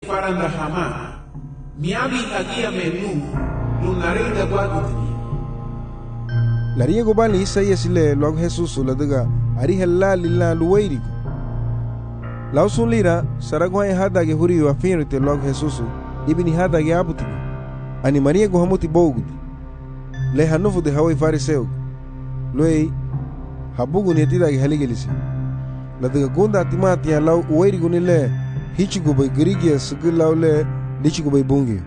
faranda hama. Miabi agia menu lunarenda guagutini. La riego bali Isaia sile logo Jesus la daga ari hella lilla luwairigo. La usulira saragwa hada ge huri wa finrite logo Jesus ibni hada ge abutigo. Ani Maria go hamuti bogudi. Le hanufu de hawai fariseu. Loei habugu ni tida ge haligelisi. La daga gunda timati ya lau uwairigo ni le hichigo bay grigia sugulaw le lichigo bay bungi.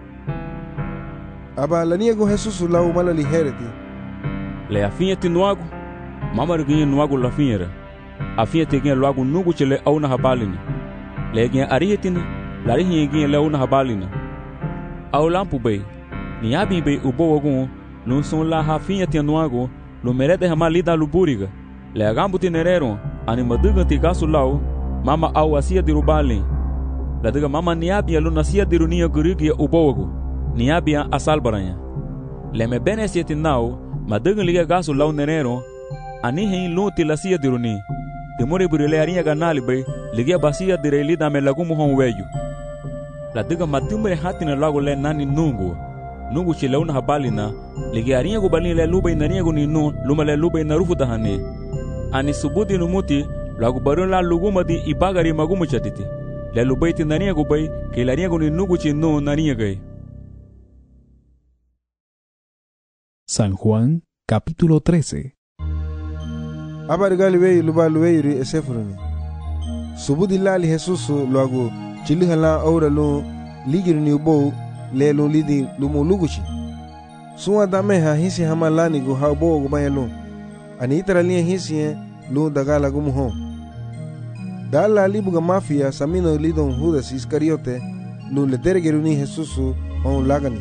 Aba la niego Jesus lau malali hereti. Le afinha te nuago, mama reguinha nuago la finha. Afinha te guinha logo nugo chele au na habalina. Le guinha arihetine, la rihinha guinha le au na habalina. Au lampu bay, ni abi bay ubo wagon, no son la hafinha te nuago, lo merete hamalida luburiga. Le agambu te nerero, animaduga te gaso lau, mama au asia de rubalin. La diga mama ni abi alu nasia de runia gurigia ubo wago, ni abi asalbaranya. Le me bene siete nao, Madanga liga gaso lau nenero, ani hein lunti la sia diruni. Temore burile arinha ganali bay, liga basia direli da me lagumu hon weju. La diga matumre hatina lago le nani nungu chile una habalina, liga arinha go balin le lubay nania go ninu, luma le lubay na rufu dahane. Ani subudi numuti, lago barun la luguma di ibagari magumu chatiti. Le lubay ti nania go bay, ke la arinha go ninu chinu nania gay. San Juan, capítulo 13. Abargali wey luba luweiri esefruni. Subudi lali Jesus luago chilihala aura lu ligirni ubo le lu lidi lumu luguchi. Suwa dameha hisi hamalani go haubo go bayalo. Ani itaralia hisi lu dagala gumuho. Dala libuga mafia samino lidon Judas Iscariote lu ledergeruni Jesus on lagani.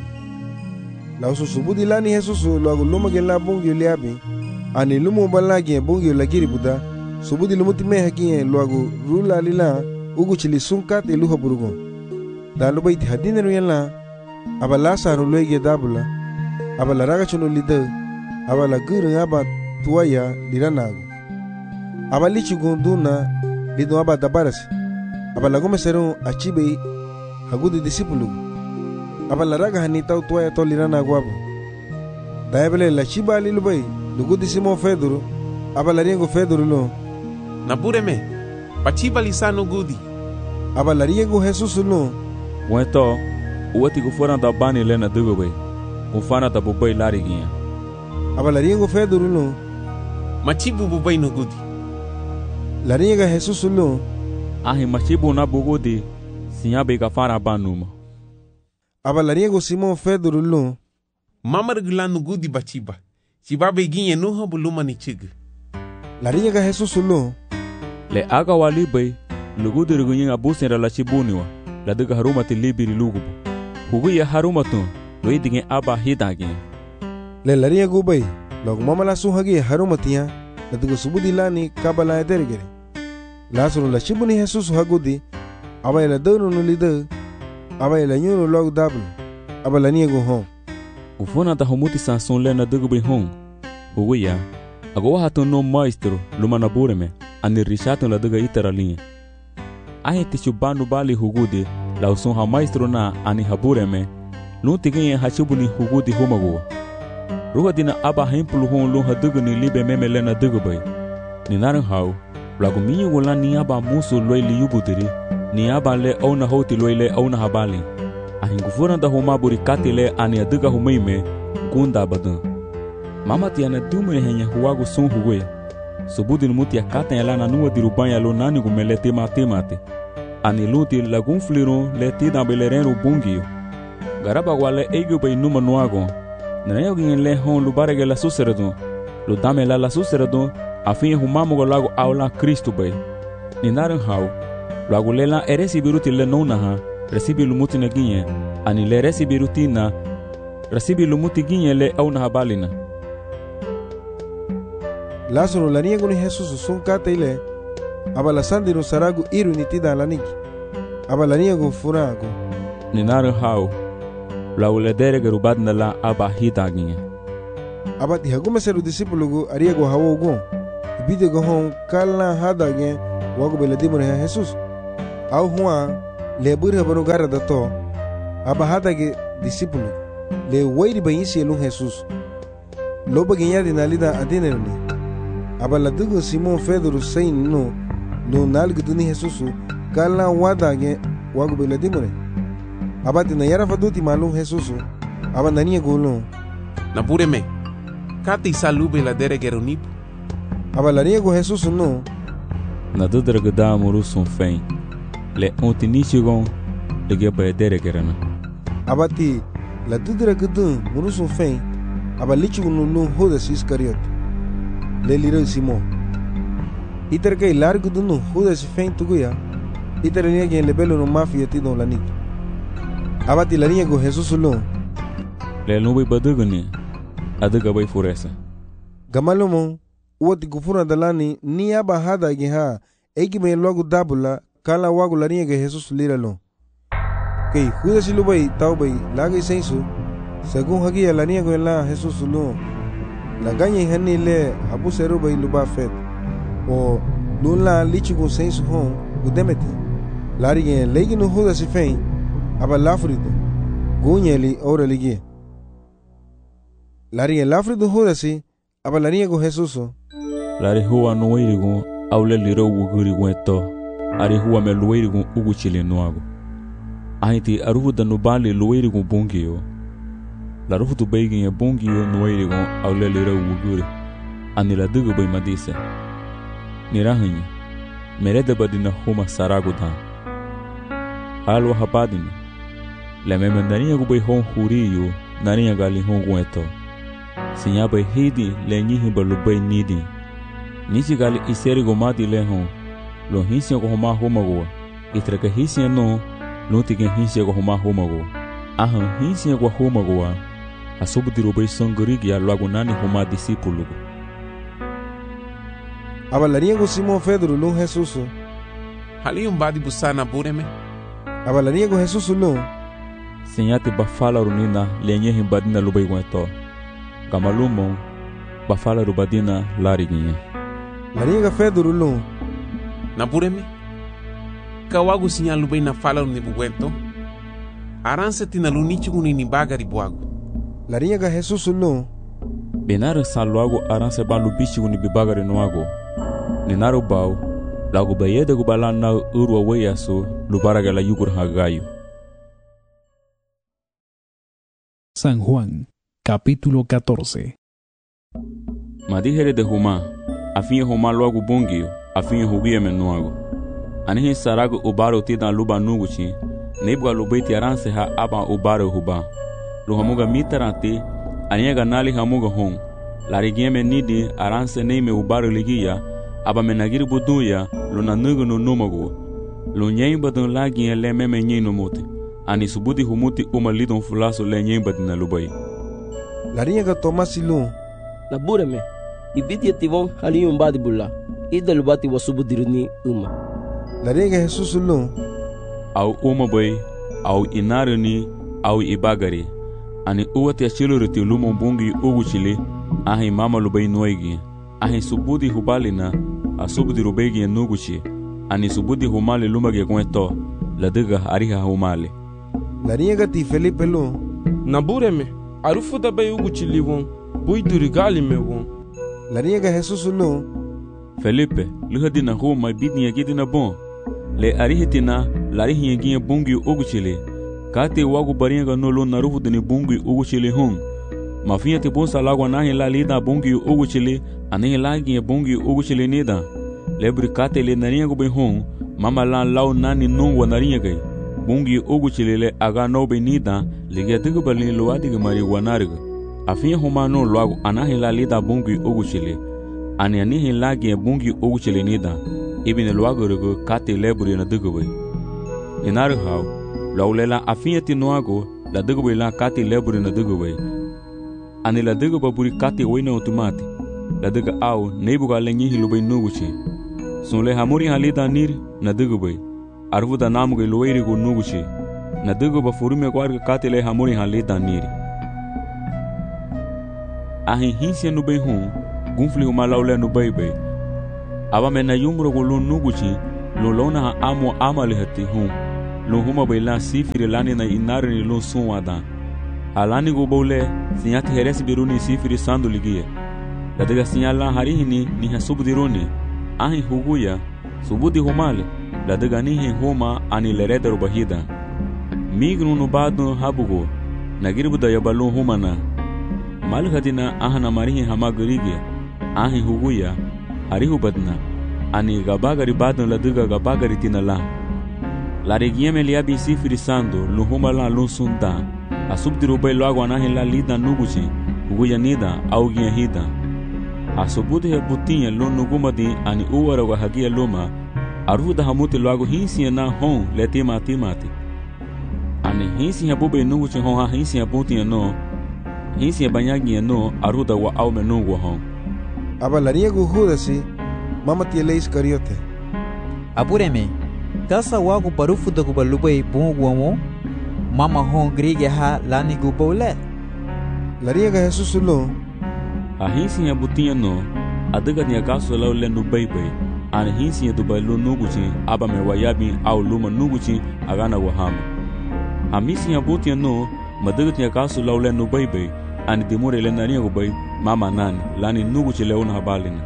La usu subudi lani Jesus luago lumage la bungyo liabi. Ani lumu balagi bungyo lagiri buda. Subudi lumuti mehakie luago rula lila ugu chili sunkat eluha burugo. Da lubaiti hadine ruyala. Aba la saru luege dabula. Aba la raga chunu lida. Aba la guru aba tuaya liranago. Aba lichi gunduna lido aba dabarasi. Aba la gome seru achibe hagudi disipulu. Aba la raga hanita tuaya to liranago aba. Daebele la chiba lilubai. Lugudi Simon Fedoro, aba la riego Fedoro lo. Nabureme, pachiba lisano gudi. Aba la riego Jesus lo. Bueno, uati go fora da bani lena dugobe. Ufana da bubai lariguinha. Aba la riego Fedoro lo. Machibu bubai no gudi. La riega Jesus lo. Ahi machibu na bugudi, sinyabe ka fara banuma. Aba la riego Simon Fedoro lo. Mamar gulano gudi bachiba. Chibabe guinha no habuluma ni chig. La riega Jesus lo. Le aga walibai, lugudu ruguinha abusen la chibuniwa, la diga haruma te libiri lugubu. Huguya haruma tu, lo idige aba hidage. Le la riego bai, log mama la suhagi haruma tia, la diga subudi lani kabala edergere. La suru la chibuni Jesus hagudi, aba la dono no lida, aba la nyuno log dablu, aba la niego hon. Ufona da humuti sanson lena dugubi hong. Huguya, agowa hatu no maestro, lumana bureme, ani rishato la duga itara linha. Ahe tichubanu bali hugudi, la uson ha maestro na ani habureme, luntiginha hachibuni hugudi humagoa. Ruha dina aba hempulu hon lu hadugu ni libe meme lena dugubai. Ni naran hau, lagu minyu gola ni aba musu loi li yubudiri, ni aba le ona hoti loi le ona habali. Ahingufuna da huma burikati le ani aduga humaime gunda badan. Mama tiana dumure henya huwago son huwe. Subudi numuti akata yala na nuwa dirubanya lo nani gumele temate. Ani luti lagun fliro le tida belereno bungio. Garaba wale ego bay numa nuago. Nanayo gin le hon lubarege la suseredon. Lo dame la suseredon afin humamo go lago aula Cristo bay. Ni naran hau. Lago lela eresi biruti le nona ha. Recibi lumuti na ginye, ani le recibi rutina, recibi lumuti ginye le au na habalina. Lázaro la niego ni Jesus son kate ile, aba la sandiro saragu iru ni tida la niki, aba la niego furago. Ni naru hau, la uledere gerubad na la aba hita ginye. Aba ti hagume seru disipulugu ariego hawo gon, ibide go hon kala hada gen, wago beledimo ni Jesus. Au hua, le burha banu gara da to aba hada ge discípulo le wairi bayisi elun Jesus loba ginya dinalida adinerne aba la dugo Simon Pedro sein no nalgu duni Jesus kala wada ge wagu beladimore aba tina yara faduti malum Jesus aba nania golo Napúreme. Kati salube la dere geronip. aba la niego Jesus no Na dudra gada muru sun fen. Le ontinichigon de ge baedere gerana. aba ti la dudra gudun murusun fen aba lichu no Judas Iscariot le liro Simon iter ke largo dunu Judas fen tuguya iter niege le belo no mafia ti don lanit aba ti la niego Jesus no Le nubai badugani. Aduga bai furesa. Gamalomo woti kufuna dalani ni aba hada ge ha egi me logo dabula kala wagu la niege Jesus liralo kei Judas lubai taubai lagi sensu según hagia la niego la Jesus no la gaña hani le abu seru bai luba fet o nula lichigun sensu hon udemeti lari ge legi no Judas fein aba lafrido guñeli ora ligi lari ge lafrido Judas aba la niego Jesus Lari huwa nuwairigun aule liro wugurigun eto. Ari huwa me luwairigun uguchile nuago. Ahiti arufu da nubali luwairigun bungiyo. Larufu tu baigin ya bungiyo nuwairigun aule liro wuguri. Ani la dugu bai madise. Nirahanyi. Merede badina huma saragu dan. Halwa habadina. Le memendania gu bai hon huriyo. Nariya gali hon gun eto. Sinya bai hidi le nyihi balu bai nidi. Nisi gali iseri gomati le hon. Lo hinsia ko homa homago. Itraka hinsia no. Lo tiken hinsia ko homa homago. Ahan hinsia ko homago. Asobu bai songorigi ya luago nani homa discípulo. aba la niego Simon Pedro lo Jesus Hali badi busana bureme. aba la niego Jesus lo Senyate bafala runina lenye himbadina lubai gweto. Gamalumo bafala rubadina lariginye. la niega Pedro lo Napúreme. Kawagu sinya lubay na fala ni buwento. Aranse tinalunichi ni bagari buagu. la niega Jesus lo Benare saluago aranse balu bichi uni bibagari nuago. Ninaro bau lagu bayede gubalana urwa weyaso lubaraga la yugur hagayu. San Juan, capítulo 14. Madijere de Huma, afinye Huma luagu bungio, afinye hugie menuago. Anihi sarago ubaro tida luba nuguchi, neibwa lubaiti aranse ha aba ubaro huba. Luhamuga mitarati, aniega nali hamuga hon. Larigieme nidi aranse neime ubaro ligia, aba menagiri buduya, luna nugu no numago. Lunyeimba dun lagi le meme nyino mote. Ani subudi humuti lidon fulaso le nyemba dina lubai. la niega Tomasi lo Napúreme. Ibiti ativon haliyong badi bula. Ida lubati wasubu diruni uma. la niega Jesus lo Au bai, au inaruni, au ibagari. Ani uwati achiluriti lumon bungi uguchili, ahi mama lubai noigi. Ahi subudi hubalina, asubudi rubegi nuguchi. Ani subudi humali lumage kweto, ladiga ariha humali. la niega ti Felipe lo Napúreme. Arufu da bai uguchili won. Bui durigali me won. la niega Jesus lo Felipe, luhadina huma bidni agidina bon. Le arihitina, larihi yaginye bungi uguchili. Kate wagu barianga no lo narufu dini bungi uguchili hon. Mafinya te bonsa lagwa nahi la lida bungi uguchili, anihi lagi bungi uguchili nida. Lebri kate le nariango be hon, mama lan lau nani nungwa nariangai. Bungi uguchili le aga no be nida, ligia tigu balini luadiga mari wanariga. Afinya huma no luagu anahi la lida bungi uguchili. Ani anihi lagi bungi uguchili nida. Ibine luagu rigo kate lebri na digubay. Ninari hau, laulela afinya tinuago, la digubay la kate lebri na digubay. Ani la digubay buri kate wena otomati. La diga au, neibuga lenyihi lubay nuguchi. Sunle hamuri halida nir na digubay. Arvuda namuga luwairigo nuguchi. Na digubay furume kwarga kate le hamuri halida niri. Ahi hinsia nubay hon, gunfli huma laule nubay bay. Aba mena yumro go lu nuguchi, lu lona ha amo amali hati hon. lun huma bai la sifiri lani na inari ni lun sun wadan. Halani go bole sinyati heresi biruni sifiri sandu ligie. Ladaga sinyala harihini ni hasubudiruni. Ahi huguya subudi humale. Ladaga nihi huma ani lereda rubahida. Mignu nubadu habugo. Nagirbuda yabalun humana. Malhadina ahana marihi hamagurigia. Ahi huguya harihu badna. Ani gabagari badun ladaga gabagari tinala. Larigieme liabi sifiri sandu luhuma la lun sundan. Asubdirubai logo anahi la lida nuguchi, uguya nida, augia hida. Asubudi ya butinha lo nugumadi ani uwara wa hagia luma, aruda hamuti logo hinsi na hon letima timati. Ani hinsi ya bube nuguchi hon ha hinsi ya butinha no, hinsi ya banyagi no aruda wa aume nugu hon. Abalaria guhudasi, mama tiele Iscariote. Apureme, kasa wagu parufu da kubalubai bunguamo. Mama hon grige ha lani gubole. Lariega Jesus lo. Ahinsi ya butinha no, adaga ni akaso la le no bebe. An hinsi ya dubai lo nuguchi aba me wayabi au luma nuguchi agana wahama. Hamisi ya butinha no, madaga ni akaso la le no bebe. An dimure le nariya gubai mama nani lani nuguchi le ona habalina.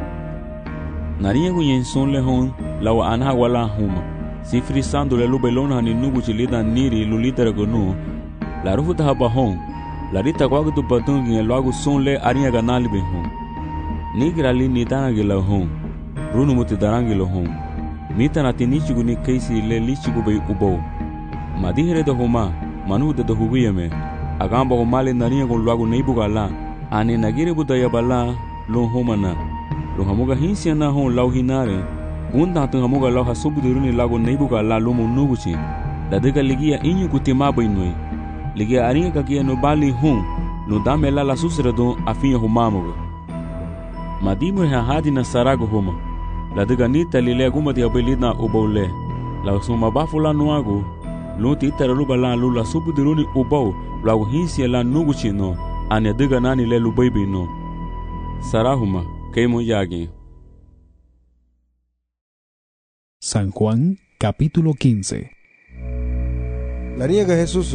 Nariya gu yenson le hon lawa anha wala huma. Sifiri sandu le lubelona hani nuguchi lida niri lulitera gonu. La rufuta haba hon. La rita kwagu tu patungi ya luagu son le aria ganali be hon. Nigira li nitanagi la hon. Runu muti darangi lo hon. Mita na tinichigu ni keisi le lichigu be ubo. Madihere do huma. Manu de do hubiyame. Agamba humali nariya gun luagu neibuga la. Ani nagiri buda yabala lo homana. Lo hamuga hinsi na hon lau hinare. Gunda tu hamuga lau hasubudiruni lago neibuga la lumu nuguchi. Ladaga ligia inyu kutima bainui. Ligia aringa kakia no bali hun. No dame la susredo afinha humamuga. Madimu hadi na sarago huma. Ladaga nita lile guma di abelina ubole. La suma bafula nuago. Lunti itaraluba la lula subudiruni ubau. Lago hinsi la nuguchi no. Ane diga nani le lubaibi no. Sarahuma keimo yagi. San Juan, capítulo 15. Lariega Jesus.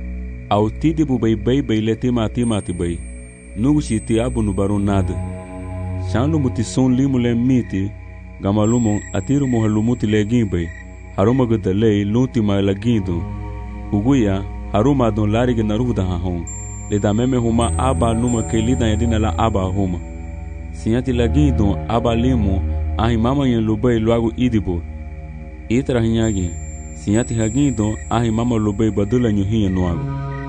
Autidi bu bay le tima tibai. Nuguchi ti abu nubaru nada. Shanlu muti son limu le miti. Gamalumo atiru mohalumuti le gimbay. Haruma gudalei luntima la gindu. Uguya haruma don lariga naruda hahon. Le da meme huma aba numa ke lida yadina la aba huma. Sinyati la gindu aba limu ahi mama yen lubai luagu idibo. Itra hinyagi, sinyati hagindo ahi mama lubai badula nyuhiya nuagu.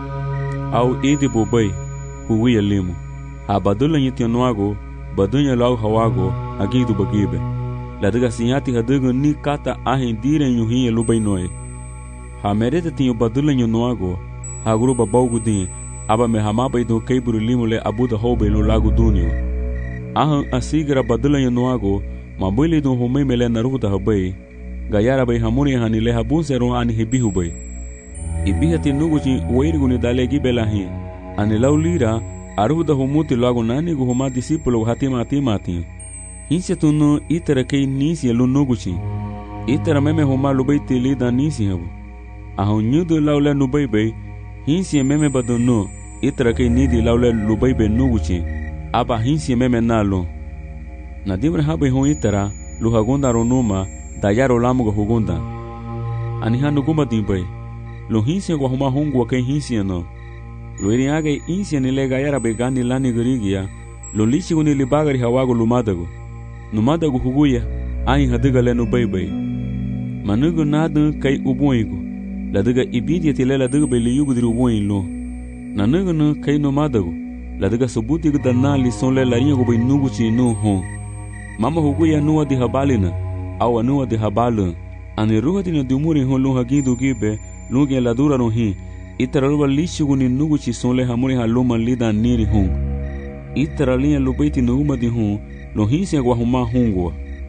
Au idibo bay, uwiya limu. A badula nyuhiya nuagu, badunya lau hawago, agindo bagibe. Ladaga sinyati hadaga ni kata ahi dire nyuhiya lubai noe. Ha merete tinyo badula nyuhiya ha gruba baugu din, aba me hamaba ido keiburu limu le abuda hobe lu lagu dunio. Ahan asigira badula nyuhiya mabili do humay mele naruda habay. Gayara bay hamuni hani le habunseron ani hibihu bay. Ibihati nuguchi wairiguni dalegi belahi. Ani laulira aruda humuti lago nani gu huma disipulo hatimati. Hinse tunu itera kei nisi lu nuguchi. Itera meme huma lubay tilida nisi habu. Ahun nyudu laule nubay bay. Hinse meme badunu itera kei nidi laule lubay bay nuguchi. Aba hinse meme nalo. Nadimre habe hon itera luhagunda ronuma dayaro lamuga hugunda. Anihanu gumba dimbai. Lo hinsia gwa huma hongwa ke hinsia no. Lo iriage insia ni lega yara begani lani garigia. Lo lichi guni libagari hawago lumadago. Numadago huguya ahi hadiga lenu bay. Manugo nadu kai ubuigo. Ladiga ibidia tilela diga bay liyugu diri ubuin lo. Nanugo no kai numadago. Ladiga subuti gu danali son le laringo bay nuguchi no hon. Mama huguya nuwa di habalina. Awa nuwa di habalun. Ani ruha dina dumuri hon lo hagidu gibe. Lungi la dura no hi. Itaraluba lishigu ni nuguchi son le hamuri haluma lida niri hon. Itaralia lubaiti nuguma di hon. Lo hinsia gwa huma hongwa.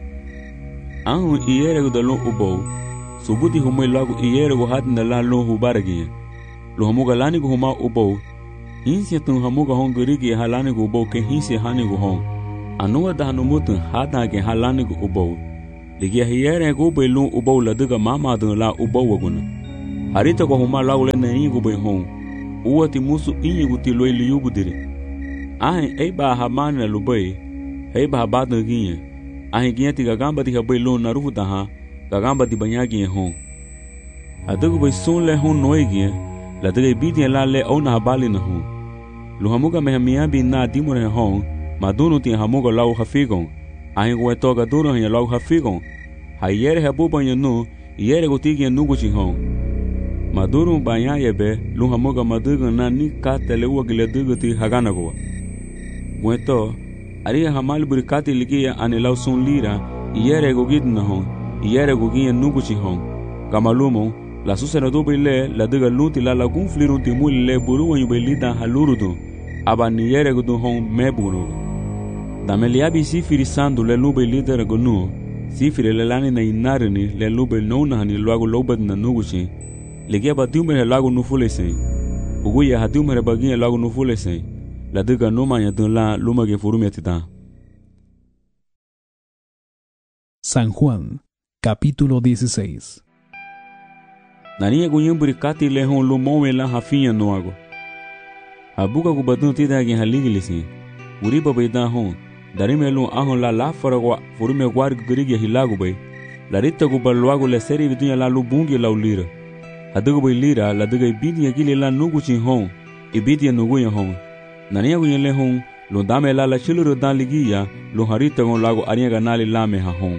Anhu iyere da lo ubou. Subuti humay lagu iyere go hadina la lo hubaragia. Lo hamuga lani go huma ubou. Hinsia tun hamuga hon gurigi halani go ubou ke hinsia hani go hon. Anuwa da hanumutu hada ke halani go ubou. Ligia iyere go belun ubou la diga mama dun la ubou waguna. Harita kwa huma lagu le na ingu bai hon. Uwa ti musu inyigu ti loi liyubu diri. Ahin eiba hamani na lubai. Heiba habadna ginye. Ahin ginye ti gagamba ti habai lon na rufu taha. Gagamba ti banya ginye hon. Adagu bai son le hon noe ginye. La daga ibidien la le au na habali na hon. Lu hamuga me hamiabi na dimure hon. Madunu ti hamuga lau hafigon. Ahin gwe toga duro hanya lau hafigon. Hayere habuba nyanu. Yere gutigi nuguchi hon. Maduru banya yebe lu hamuga maduga na ni katele uwa gile duga ti hagana goa. Gweto, ari hamal burikati ligia ane lau son lira, yere gugid na hon, yere gugia nuguchi hon. Kamalumo, la susena dobe le, la duga lunti la lagun flirunti muli le buruwa yube lida halurudu, aba ni yere gudu hon mebuno. Dameliabi sifiri sandu le lube lida ragunu, sifiri le lani na inarini le lube nona hani luagu lobad na nuguchi, ligia ba diumere lagu nufule sen. Uguya ha diumere bagia lagu nufule sen. La duga numa ya la luma ge furumia tita. San Juan, capítulo 16. Nania gunyumburi kati le hon lumome la hafinya noago. Habuka kubadun tita ge haligilisi. Uriba beida hon. Darime lu ahon la faragwa furumia gwari gurigi hilagu bay. La rita gubaluago le seri vidunya la lubungi la ulira. Haduga bay lira la duga ibidi ya gili la nuguchi hon. Ibidi ya nuguya hon. Nania gunyele hon. Lo dame la chiluru dan ligiya. Lo harita gon lago aria ganali lame ha hon.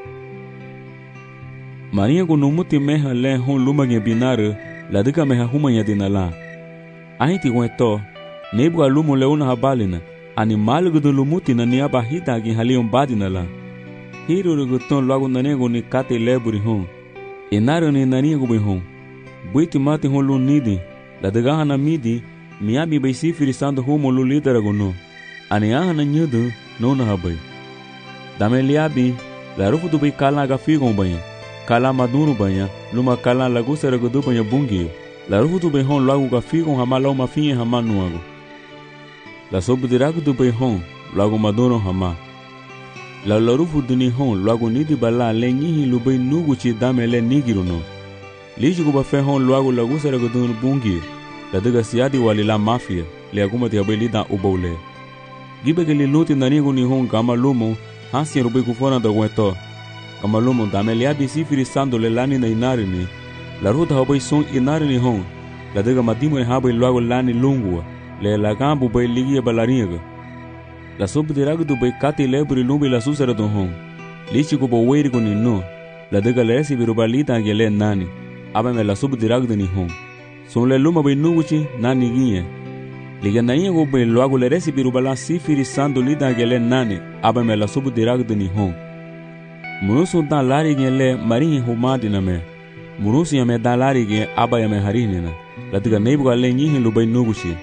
Maria gu numuti meha le hon lumage binare. La duga meha humanya dinala. Ahiti gweto. Nebuga lumu leuna habalina. Animal gudu lumuti na niaba hita gi halion badinala. Hiru guton lagu nanego ni kate leburi hon. Enaro ni naniego be hon. Buiti mati hon lu nidi. La dagaha na midi. Miabi bai sifiri sando humo lu lidera gono. Aniaha na nyudu no na habai. Dame liabi. La rufu du bai kala gafigon banya. Kala madunu banya. Luma kala lagusera gudu banya bungi. La rufu du bai hon lagu gafigon hama lau mafinye hama nuago. La sobu diragu du bai hon, lagu madono hama. La larufu duni hon, lagu nidi bala le nyihi lu bai nuguchi dame le nigiruno. Lishi guba fe hon lagu lagusera gudun bungi. La duga siadi wali la mafia, le agumati abai lida ubaule. Gibe ke li luti nanigu ni hon kama lumo, hansi rubai kufona da weto. Kama lumo dame liabi sifiri sando le lani na inari ni. La ruta habai son inari ni hon. La duga madimu ni habai lagu lani lungua. Le la gambu bai ligia balariga. La sobu diragu du bai kati leburi lumbi la susera don hon. Lichi kubo weiri ni no. La duga le resi biru balita ange le nani. Aba me la sobu diragu ni hon. Son le luma bai nuguchi nani ginye. Liga naiya go bai luagu le resi biru bala sifiri sando lita ange le nani. Aba me la sobu diragu ni hon. Murusu dan lari gen le marinhi humadi na me. Murusu ya me dan lari gen aba ya me harini na. La duga neibuga le nyihin lu bai nuguchi.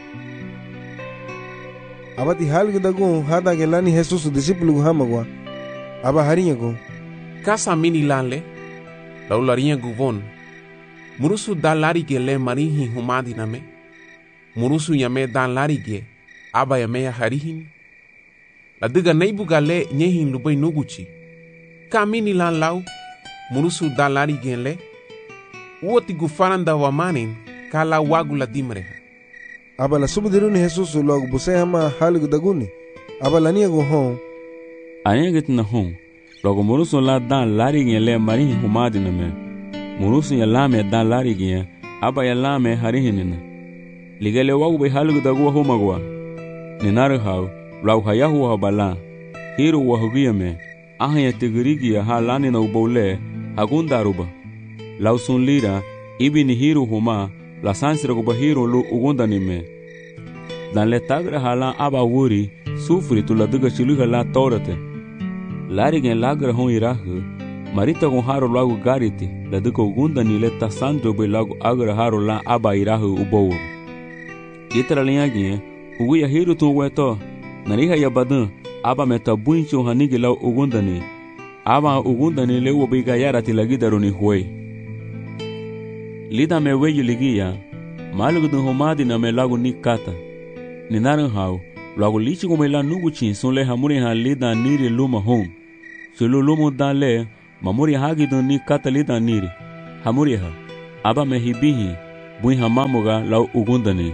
Abati halgu dagun hada ke lani Jesus discípulo gu hamagwa. Aba harinya gu. Kasa mini lanle. Laularinha guvon. Murusu da larige le marihi humadi name. Murusu yame dan larige. Aba yame ya harihin. La diga neibuga le nyehin lubai nuguchi. Ka mini lan lau. Murusu da larige le. Uoti gufaranda wa manin. Ka la wagu la dimreha. Aba la subudiruni Jesus logo buse hama halgu daguni. Aba la niego hon. Ayenget na hon. Logo murusu la dan larige le marihi humadi name. Murusu ya lame dan larige. Aba ya lame harihinina. Ligele wagu bai halgu dagua humagwa. Ninaru hau. Lau hayahu habala. Hiru wahugiyame. Ahaya tigirigia ha lani na ubaule. Hagundaruba. Lau sun lira. Ibi ni hiru huma. La sansira kuba hiru lu ugunda nime. Dan le tagra hala aba wuri. Sufri tu la duga chiluga la torate. Larigen lagra hon irahu. Marita con haro lagu gariti. La duga ugunda ni le tasanto be lagu agra haro la aba irahu ubowu. Itara linyagin. Uguya hiru tu weto. Nariha ya badan. Aba meta buincho hanigi lau ugunda ni. Aba ugunda ni le ubiga yarati lagi daruni huwe. Lida me weyu ligia, malugu dun homadi na me lagu ni kata. Ninaran hau, lagu lichi ko me la nuguchin son le hamuri ha lida niri luma hon. Sulu lumu dan le, mamuri hagi dun ni kata lida niri. Hamuri ha, aba me hibihi bui hamamoga lau ugundani.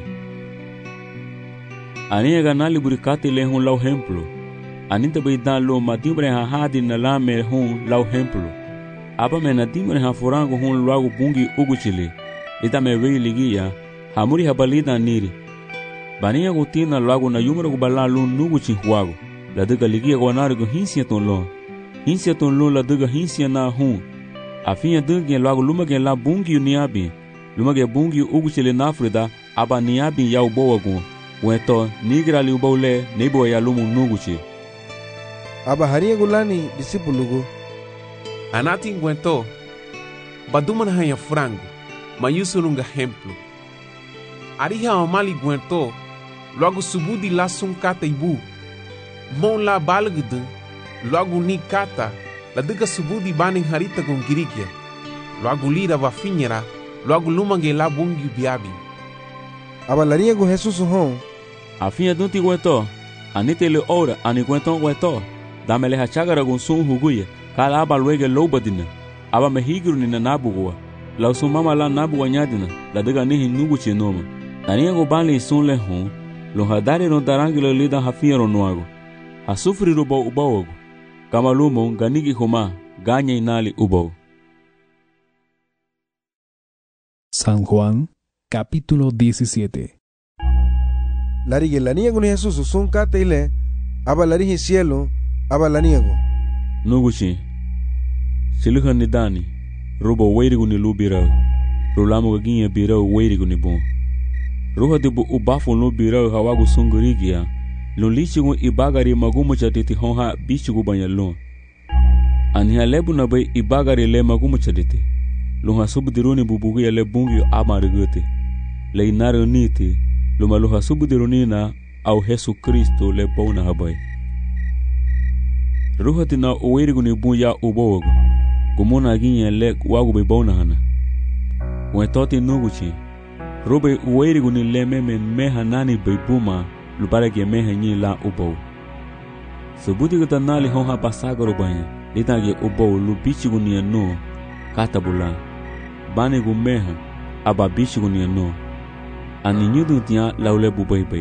Aniega nali burikati le hun lau hemplo. Aninte beidan lo madimbre ha hadi na lame hun lau hemplo. Aba me nadimbre ha forango hun luagu bungi uguchili. Ita me wei ligia hamuri habalida niri. Bania gutina luagu na yumra gubala lu nuguchi huagu. La diga ligia guanarigo hinsia ton lo. Hinsia ton lo la diga hinsia na hun. Afinha dungi luagu lumage la bungi uniabi. Lumage bungi uguchili nafrida aba niabi yau boagu. Weto nigra li ubole nebo ya lumu nuguchi. Aba haria gulani disipulugu. Anati ngwento. Baduman hanya frango. Mayusulunga hemplo. Ariha omali gwento. Logo subudi la sunkata ibu. Mon la balgdu. Logo ni kata. La diga subudi baning harita con girikia. Logo lira va finera. Logo lumange la bungi biabi. Aba laria go Jesus hon. Afinha dunti gwento. Anite le ora ani gwento gwento. Dame le hachagara gon sun huguye. Kala aba luege lobadina. Aba mehigiru ni na nabugwa. La usumama la nabugwa nyadina. La diga nihi nuguchi noma. Nania go bali sun le hon. Lo hadari no darangi lo lida hafia ro nuago. Hasufri rubo ubawogo. Kama lumo ganigi homa. Ganya inali ubawo. San Juan, capítulo 17. Larige laniego ni Jesus sun kata ile. Aba larige cielo. Aba laniego. Nuguchi. Siluha ni dani. Rubo weirigu ni lubirao. Rulamo gaginha birao weirigu ni bon. Ruha dibu ubafo no birao hawagu sungurigia. Lun lichigu ibagari magumu chaditi honha bichigu banyalun. Anha lebu na bay ibagari le magumu chaditi. Lunha subdiruni bubugia le bungi amarigute. Le inare uniti. Luma luha subdirunina au Yesu Kristo le bona habay. Ruha tina uweirigu ni bunya ubogo. Gumuna ginye le wagu be bona hana. Wetoti nuguchi. Rube uweirigu ni le meme meha nani be buma. Lubare ge meha nyi la ubo. Subudi gata nali honha pasagaro banya. Lita ge ubo lubichigu ni no. Katabula. Bani gu meha. Aba bichigu ni no. Ani nyudu tia laule bubai bay.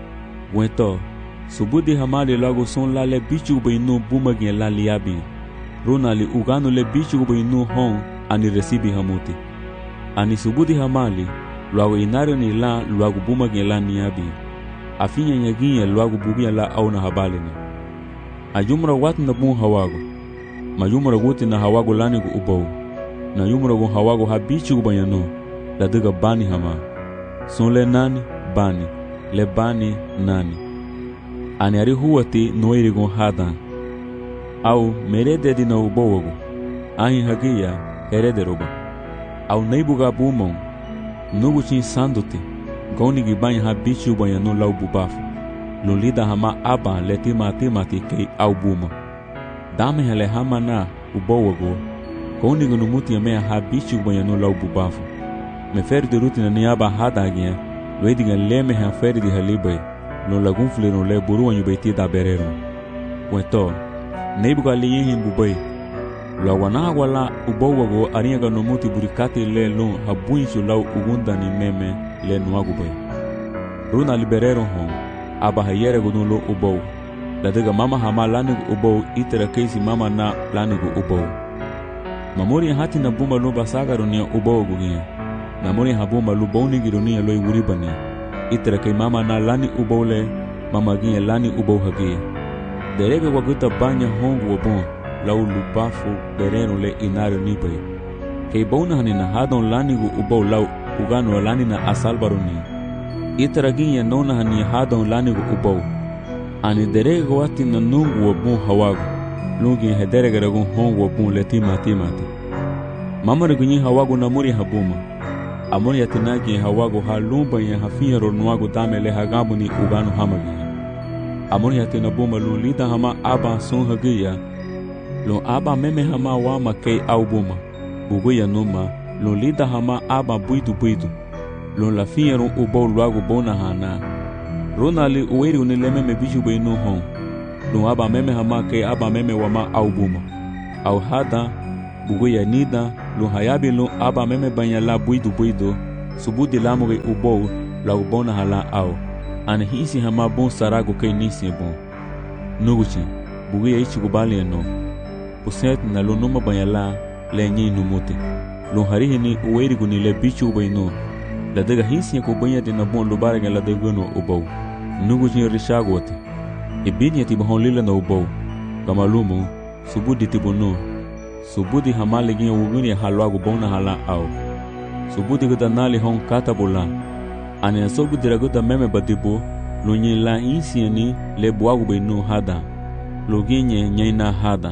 Weto. Subudi hamali lago son la le bichigu bay no buma ge la liabi. Runa li ugano le bichigu bay no hon. Ani resibi hamuti. Ani subudi hamali. Luago inario ni la luago buma ge la niabi. Afinya nyaginya luagu bugia la au na habalini. Ajumra watu na bun hawago. Majumra guti na hawago lani gu ubau. Na yumra gu hawago habichi gu banyano. La diga bani hama. Son le nani, bani. Le bani, nani. Ani ari huwati noiri gu hadan. Au merede di na ubau wago. Ahi hagia herede roba. Au neibuga bumon. Nugu chin sanduti. Goni gibanya ha bichu banyano lau bubafu. Lulida hama aba leti mati kei au buma. Dame hele hama na ubowago. Goni gunumuti ya mea ha bichu banyano lau bubafu. Me feri de ruti na niaba hada agia. Loedi gan leme ha feri di halibai. Lo lagunfli no le buru wanyu beti da berero. Weto. Neibuga liyehin bubai. Lo wanaga wala ubowago ariaga numuti burikati le lo habuinchu lau ugunda ni meme. Le nuagu bay. Runa liberero hon. Aba hayere gudun lo ubou. La diga mama hama lanigu ubou itera keisi mama na lanigu ubou. Mamuri hati na bumba lo basaga runia ubou gugia. Namuri habumba lo bouni girunia lo iwuribani. Itera kei mama na lani ubou le. Mama gia lani ubou hagia. Derege waguta banya hongu wabon. Lau lupafu bereno le inario nibay. Kei bona hanina hadon lanigu ubou lau ugano lani na asalbaruni. Itaraginya nona hani hadon lani gu ubau. Ani derega wati na nungu wabun hawagu. Lungi hederega ragun hongu wabun letimati. Mamari gunyi hawagu na muri habuma. Amuri yatinagi hawagu ha lumba ya hafiya ronuagu dame le hagabu ni ugano hamagi. Amuri yatinabuma lulida hama aba son hagiya. Lun aba meme hama wama kei au buma. Buguya numa. Lun lida hama aba buidu. Lun la fiyeron ubou luagu bona hana. Runa li uweri unileme me biju bei no hon. Lun aba meme hama ke aba meme wama au buma. Au hada, buguya nida, lo hayabi lo aba meme banya la buido subudi lamuge ubou la ubona hala au ane hisi hama bon sarago kay nisi bon nuguchi bugi aichi kubali no puset na lo numa banya la lenyi numuti lo harihi ni uweri guni le bichu bayno la daga hisi ko banya de na bon lo baranga la daga no ubou nuguchi rishagote ibini ti bahon lila no ubou kamalumu subudi tibono subudi hamale gin wuguni halwago bona hala au subudi gada nali hon katabola ane sogu diragoda meme badibo lo nyi la insieni le buagu beno hada lo ginye nyaina hada.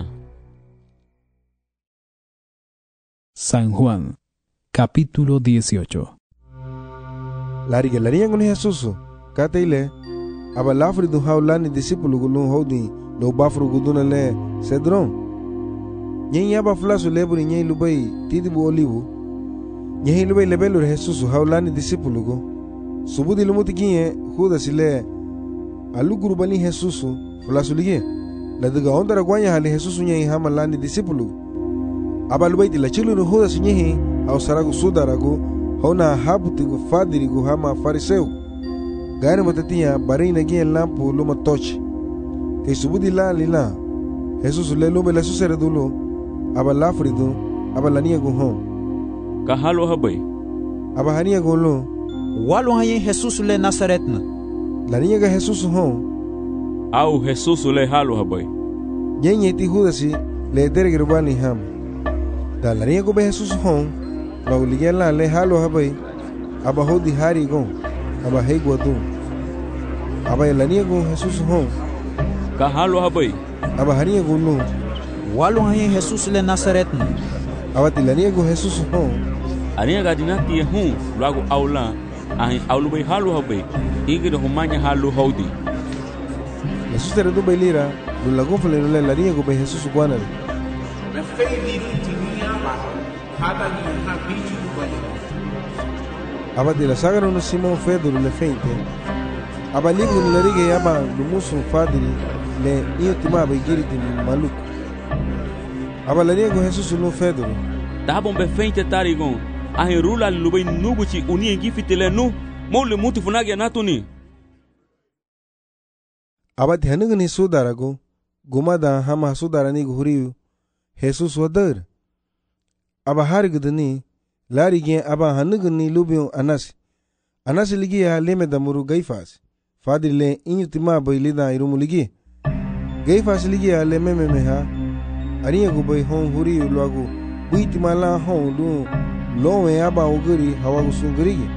San Juan, capítulo 18. Lariga larinha con Jesus kataile aba lafri du haulani discípulo gulu hodi lo bafru guduna le cedron nyen yaba flasu leburi nyen lubai tidibu olivu nyen lubai lebelu Jesus haulani discípulo go subudi lumuti kinye huda sile aluguru bani Jesus flasu lige la daga ondara gwanya hali Jesus nyen hamalani discípulo aba lubai tila chilu no huda sinye au saragu sudarago hona habutigo fadirigo hama fariseu gane matatia barina gien lampu luma tochi te subudi la lila Jesus le lume la susere dulo aba lafrido aba lania go hon ka halo habai aba hania go lo Walu haye Jesus le Nazaretna. lania ga Jesus hon au Jesus le halo habai nyenye ti hudasi le dergir bani ham da lania go be Jesus hon la ligela le halo habai aba hodi hari go aba hego do aba lania go Jesus hon ka halo habai aba hania go lo Walu haye Jesus le Nazaretna. aba tilania go Jesus hon ania ga dinati hu lago aula ahi aulu bai halo habai igire humanya halo hodi la susere do bailira lo lago fle le lania go be Jesus guanal be feidi tiniaba hada ni ha bichu bani aba de la sagra no Simon Pedro le feinte aba ligu le rige aba lumusu fadiri le iotima ba giriti maluco aba lania go Jesus no Pedro dabon be feinte tarigon ahi rula lubai nuguchi uni ngifitele nu mo le muti funagi anatuni aba dhanu ni sudarago gumada hama sudarani guriu Jesus wadar aba harigdani larige aba hanugni lubio anas ligi ya leme damuru gaifas fadile inyutima bailida irumuligi gaifas ligi ya leme meha ariya go bay hon huri lagu buitima la hon lu lowe aba oguri hawa sungurigi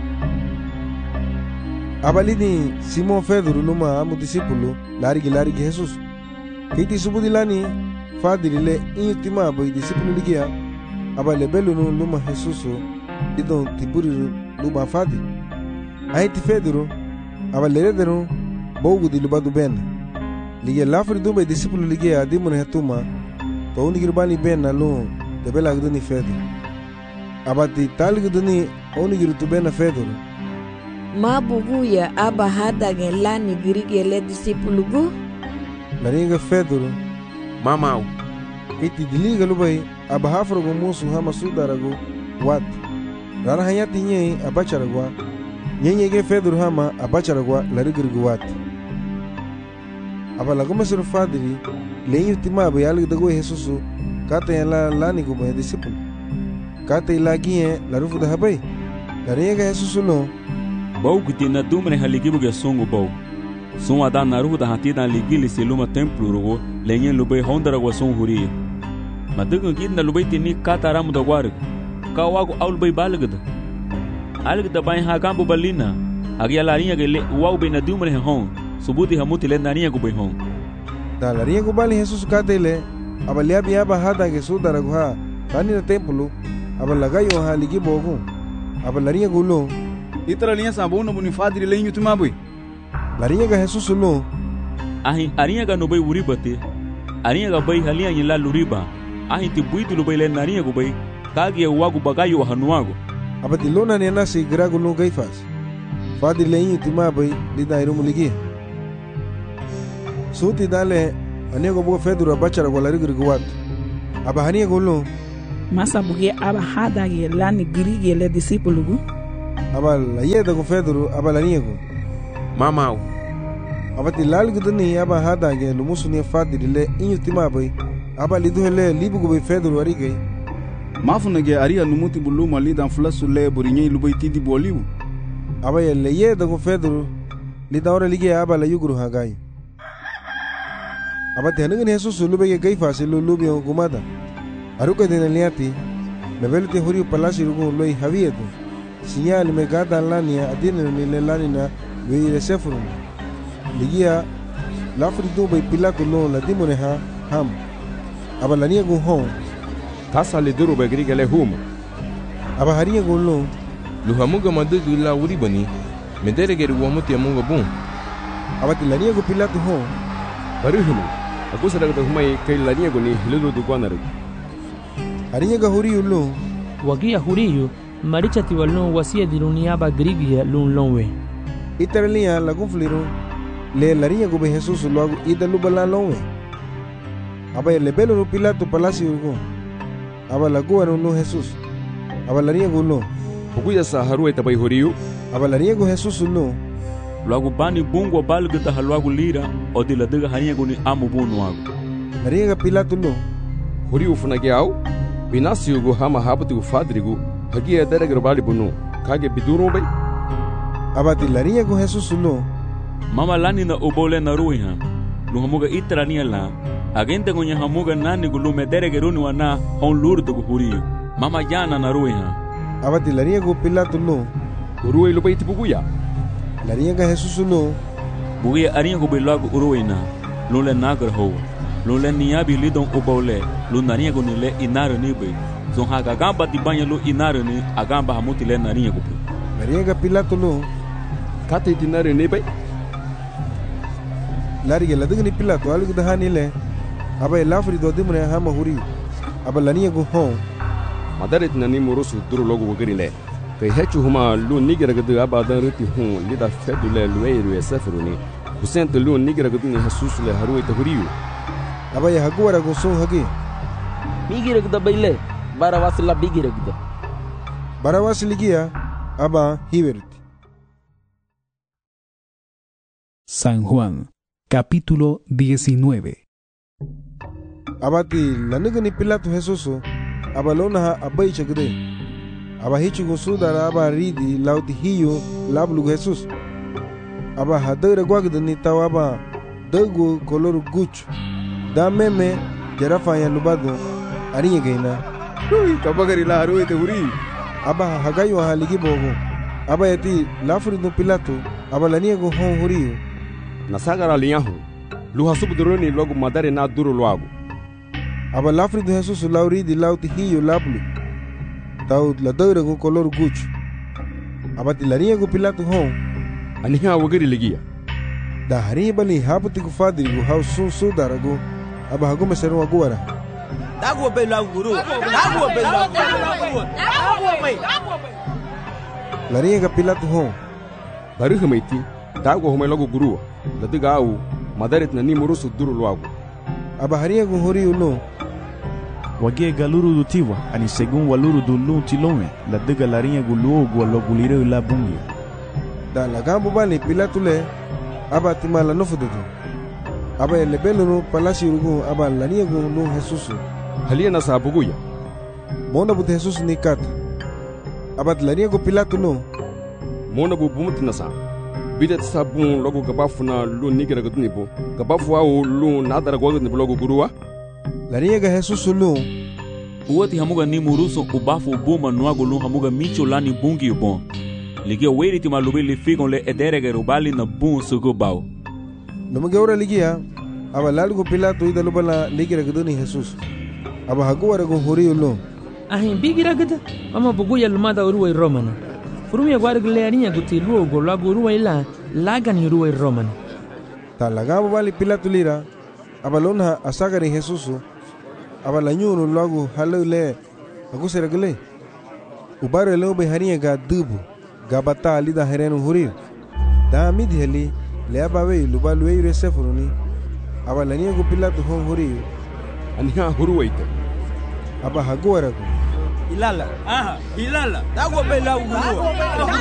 abalidi Simon Pedro luma amu discípulo larigi Jesus kiti subudilani fadile inyutima bay discípulo ligia abale belu no luma Jesus idon tiburi luma fadi aiti Pedro abale redero bogu di lubadu ben liga lafri dumbe discípulo liga adimun hetuma to undi girbani ben na lo de bela gduni Pedro abati tal gduni oni girtu ben Pedro mabugu ya aba hada gelani girige le discípulo go laringa Pedro mamau iti diliga lubai aba hafro go musu hama sudarago wat rara hayati nye abacharagwa nyenye ge Pedro hama abacharagwa larigirgo wat aba lago mesur fadiri leyu tima ba yalig dago Jesus kata yala lani go be disciple kata ilagie larufu da habai laringa Jesus no bau kuti na dumre haligibu ge songo bau son ada naru da hatida ligili seluma templo rogo lenye lubai hondara go son huri madugo gidna lubai tini kata ramu da war kawago aul bai balgada algada bai ha gambo balina agia larinha ge le wau be na dumre hon subudi hamuti le narinha go bai hon da larinha go bali Jesus kata ile abalia biaba hada ge sudara go ha tani na templo abalaga ha ligibo go abalarinha go lo itara linha sabuna buni fadri lenho tumabui larinha ga Jesus lo ahi arinha ga no bai wuri bate arinha ga bai halia yila luriba ahi ti buitu lo bai le narinha go bai kage wagu bagayo hanuago abati lona ne nasi grago no gaifas fadri lenho tumabai lida irumu ligi suti dale anego bo Pedro abachara go larigir go wat abahania go lo masa buge aba hadage lani girige le disipulugu aba la yeda ko Pedro aba la niego Mamau. abati lal gudni aba hadage lumusuni fadiri le inyutima bay aba liduhele libugo bay Pedro arige mafunage aria numuti buluma lidan flasu le borinye lubai tidi boliu aba le yeda ko Pedro lidawra lige aba la yuguru hagai abati hangen Jesus lubege gaifa se lubi gumada aruka de liati mebelte huri palasi rugo loi havieto señal me gada lania adine ni le lanina we resefru ligia la frido bay Pilato no la dimone ha ham aba la niego hon Tasa le duro be grige le huma. aba haria gollo Luhamuga madugu la uribani. Medere geru wamuti amunga bun. abati la niego Pilato hon Baruhunu. Agusa daga humai kai la niego ni lulu du gwanare. haria ga huri ullo Wagia huriyu maricha tiwalno wasia diruniaba grige lun lonwe. italia la confliro le la niego be Jesus logo idalu bala lonwe aba le belo Pilato palacio go aba la guano no Jesus aba la niego no Buguya sa harueta bay horiyu. aba la niego Jesus no Logo bani bungo balga da halwagu lira o de la dega haniego ni amu bunu wagu. la niega Pilato no Horiyu funage au. Binasiu go hama habatu fadrigu. Hagia dere bali bunu. Kage biduro bay. abati la niego Jesus no Mama lani na obole na ruiha. Luhamuga itrania la. Agente ngonya hamuga nani gulu medere geruni wana hon lurdo huriyu. Mama yana na ruiha. abati la niego Pilato no Uruwe lubai tibuguya. la niega Jesus no Bugia arinha go belago uruina. Lule nagar ho. Lule niabi lidon obole. Lunarinha go nile inaro nibe. Zon haga gamba tibanya lu inaro ni agamba hamuti le narinha go. la niega Pilato no Kate tinare nibe. larige la degni Pilato algu da hanile aba la frido dimune hama huri aba la niego hon Madaret nani murusu duro logo wagirile. Kai hechu huma lu nigira gadu abadan riti hun lida fedule lueiru esefruni. Husente lu nigira gadu ni Jesus le harueta huriyu. aba ya haguara go son hagi Migira gida bayle. Barawas la bigira gida. Barawas ligia aba hiberti. San Juan, capítulo 19. Abati la nigani Pilato Jesus aba lona ha abai chagde aba hichu go sudara aba ridi lauti hiyo lablu Jesus aba hadere gwagde ni tawaba dago color guch da meme jarafa ya lubado ariye geina kabagari la harueta huri aba hagayo haligi bogo aba yati lafri no Pilato aba la niego hon huriyo Nasagara liyahu. Luha subduroni logo madare na duro loago. aba lafri do Jesus lauri di lauti hiyo lablu tau la dore go color guch aba ti la niego Pilato hon Aniha wagiri ligia. da hari bali haputi ku fadri go hau sun su darago aba hago mesero agora Dago be la guru. Dago be la guru. la niega Pilato hon Baruha meiti. Dago home logo guru. Ladiga au. Madaret nani murusu duro loago. aba haria go horiyo no Wagie galuru do tiwa ani segun waluru do lu tilome la dega la rinha gulu go lo gulire la bungi da la gambo bali Pilato le aba timala no fududu aba ele belo no palasi rugo aba la niego no Jesus Halia na sabuguya. mona bu Jesus ni kat aba la niego Pilato no Mona bu bumuti nasa. Bidet sabun logo gabafuna lu nigira gadu nibo. Gabafu au lu nadara gwagu nibo logo guruwa. la niega Jesus no Uwati hamuga ni muruso ubafu buma nuago lu hamuga micho lani bungi ubon. Ligia weri ti malubi li figon le ederege rubali na bun sugo bao. no ora ligia aba lalgo Pilato ida lubala ligira gadu ni Jesus aba haguara go horiyo no Ahin bigira gida. Mama buguya lumada uruwe romana. Furumia guargle arinha guti luogo lago uruwe la lagan uruwe romana. ta la gambo bali Pilato lira aba lona asagari Jesus aba la nyuno lago halule agusera gele ubare lo be haria ga dubu gabata lida hereno hurir da midi heli le aba we lubalu we resefuruni aba la niego Pilato hon huriyo Aniha huruwaita. aba haguara go Ilala. Aha, ilala. Dago bela ugurua.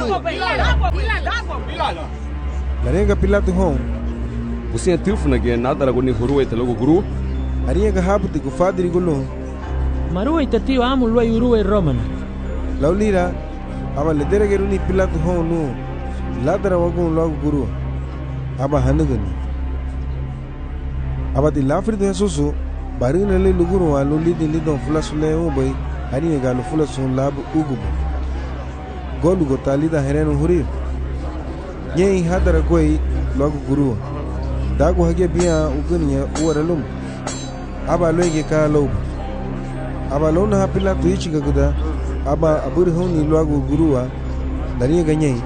Larenga Pilato hon. Busen tilfuna ge nadara goni hurua italogo guru. Ariega haputi ku fadiri gulu. Marua itatio amu lua urua romana. Laulira aba ledere geruni Pilato hon nu. Ladara wagun logo guru. Aba hanugani. Aba di lafrido Jesusu barina le luguru wa lulidi lidon fulasule ubai ariega lu fulasun labu ugubu. Golu gotalida herenu huri. Nyei hadara koi logo guru. Dago hage biya uguniya uwaralum. Aba loige ka lob. Aba lona ha Pilato ichiga guda. Aba aburi honi logo guruwa. Dariya ganyei.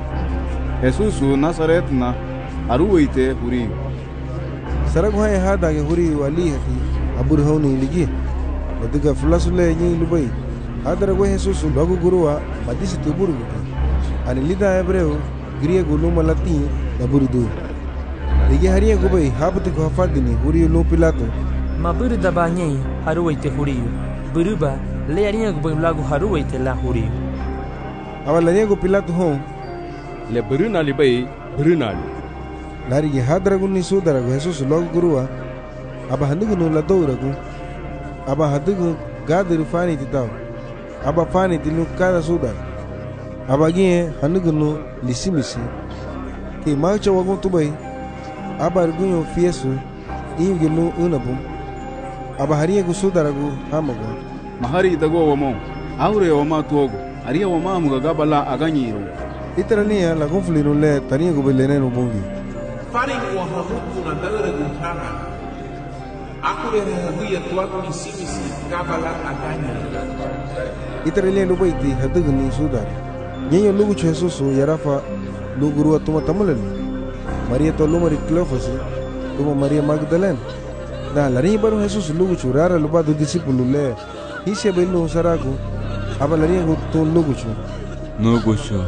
Jesusu Nazaret na aruwaite huri. Saragu hai hada ge huri wali hati aburi honi ligi. Nadiga fulasule nyei lubai. Hadara go Jesusu logo guruwa madisi tuburu guda. Ani lida hebreu griya guluma lati naburi du. Ligi hariya gubai haputi ko hafadini huri lu Pilato. Maburu daba nyei haruwaite huriyo. Buruba le ariya gubai lagu haruwaite la huriyo. Awalariya go Pilato hon. Le beruna libai beruna li. Lari ge hadra gunni sudara go Jesus logo guruwa. Aba handugunu la doura gu. Aba hadugu gadiru fani titaw. Aba fani tilu kada sudara. Aba gie handugunu lisimisi. Ke marcha wagun tubai. Aba argunyo fiesu. Inge lu unabum. Aba hariya gu sudara gu hamago. Mahari itago wamo. Aure wama tuogo. Aria wama muga gabala aganyiro. Itarania la conflino le tania go beleneno bongi. Fari wa hamutu na daura guntana. Akure hahuya tuaku ni simisi gabala aganya. Itarania lo baiti hadugni sudara. Nyenyo lugu Jesusu yarafa luguru atuma tamalali. Maria to lumari Cleofas. Tuma Maria Magdalena. Da lari baru Jesus lugu churara lupa do discípulo le. Hisia belu saragu. Aba lari go to lugu chu. Nugu chu.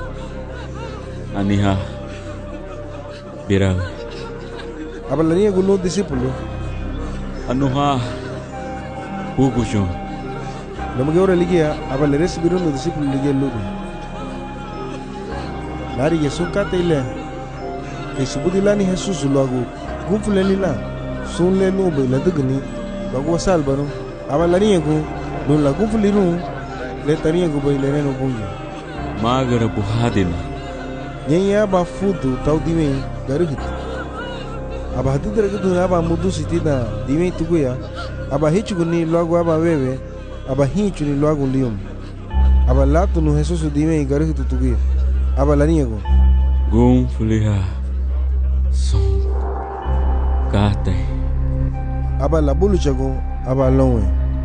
Aniha. Birawe. Aba lari go lo discípulo. Anuha. Hugu chu. Lomage ora ligia aba le recibiron lo discípulo ligia lugu. Lari Yesu katele. Que subudilani Jesus luagu. Gumfulelila. Sun le no be la dugni bago salbano abalariya go no la gumfuliru le tariya go be le no bungi magara buhadina yenya ba fudu taw dime garuhit aba hatu dergudu aba mudu sitida dime tuguya aba hichuguni logo aba wewe aba hichuni logo lium aba latu no Jesus dime garuhit tuguya aba lariya go gumfuliha son kate aba la bulu chago aba lonwe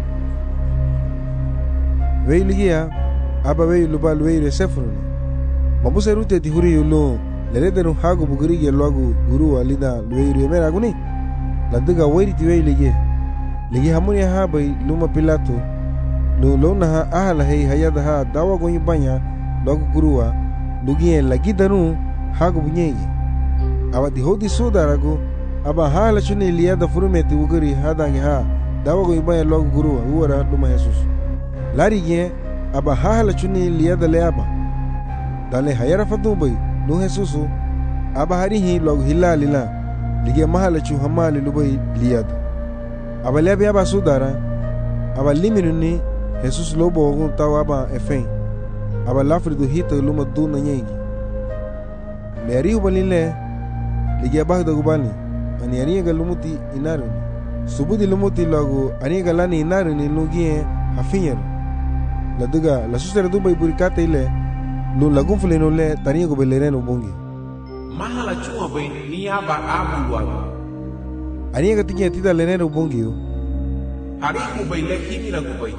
veiligia aba vei luba lueire sefroni mabuse rute ti huri yulo leredenu hago bugurige logo guru alida lueire mera guni ladiga wairi ti veilige ligi hamuni ha bai luma Pilato no lona ha ahala hei hayada ha dawa go yibanya logo guruwa lugie lagi danu hago bunyegi aba di hodi sudarago aba hala chuni liada furumeti uguri hadangi ha dawa go ibaya logo guru uwara luma Jesus lari ge aba hala chuni liada leaba dale hayara fadubai no Jesus aba harihi logo hilalila lige mahala chu hamali lubai liada aba lebi aba sudara aba liminuni Jesus lobo ogun tawa aba efen aba lafridu hita luma duna nyegi le arihu balile lige aba dagubani ani aniga lumuti inaru subudi lumuti logo aniga lani inaru ni lugie hafinyar la duga la susere dubai burikate ile lu lagun fuleno le tanigo belereno bongi mahala chuma bai ni aba abu wa aniga tinya tida leneno bongi hariku bai le kimira gubai